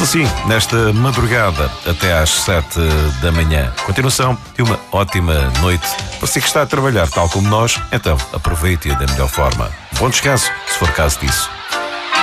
assim, nesta madrugada até às 7 da manhã. Continuação de uma ótima noite. Para você que está a trabalhar tal como nós, então aproveite-a da melhor forma. Bom descanso, se for caso disso.